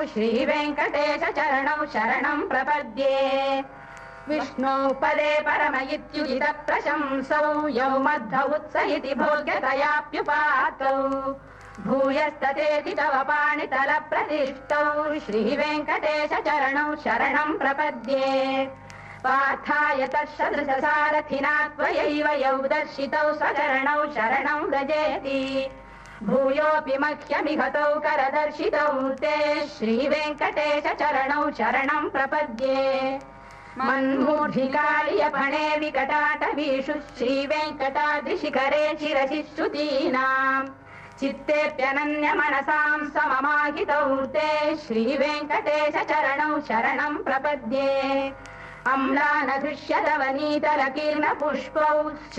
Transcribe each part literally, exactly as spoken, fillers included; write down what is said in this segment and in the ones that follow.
श्रीवेङ्कटेश चरणौ शरणं प्रपद्ये विष्णो पदे परम इत्युदित प्रशंसौ यौ मद्धौ उत्स इति भोग्यतयाप्युपातौ भूयस्ततेति तव पाणितल प्रतिष्ठौ श्रीवेङ्कटेश चरणौ शरणं प्रपद्ये पार्थाय तत्सदृशसारथिना त्वयैव यौ दर्शितौ स्वचरणौ शरणं व्रजेति भूयोऽपि मह्यमिहतौ करदर्शितौ ते श्रीवेङ्कटेश चरणौ शरणं प्रपद्ये मन्मूर्धिकार्यपणे विकटाटवीषु श्रीवेङ्कटाद्रिशिखरे शिरसि श्रुतीनाम् चित्तेऽप्यनन्यमनसां सममाहितौ ते श्रीवेङ्कटेश चरणौ शरणं प्रपद्ये अम्लानधृष्यदवनीतलकीर्णपुष्पौ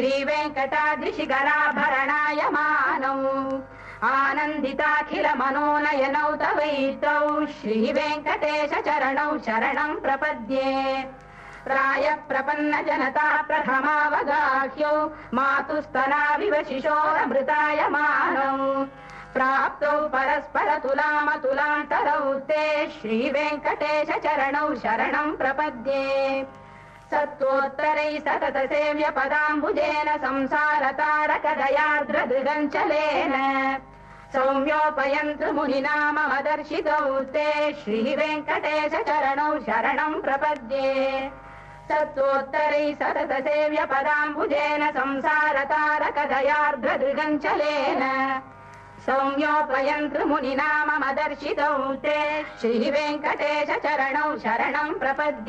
श्रीवेङ्कटाद्रिशिखराभरणायमानौ आनन्दिताखिल मनोनयनौ तवैतौ श्रीवेङ्कटेश चरणौ शरणं प्रपद्ये प्रायः प्रपन्न जनता प्रथमावगाह्यौ मातुस्तनाविव शिशोरमृतायमानौ प्राप्तौ परस्पर तुलामतुलान्तरौ ते श्रीवेङ्कटेश चरणौ शरणं प्रपद्ये सत्त्वोत्तरैः सतत सेव्य पदाम्बुजेन संसारतारकदयार्द्रदृगञ्चलेन सौम्योपयन्तु मुनिना मम दर्शितौ ते श्रीवेङ्कटेश चरणौ शरणं प्रपद्ये सत्त्वोत्तरैः सतत सेव्य पदाम्बुजेन संसारतारकदयार्द्रदृगञ्चलेन सौम्योपयन्तु मुनिना मम दर्शितौ ते श्रीवेङ्कटेश चरणौ शरणं प्रपद्ये।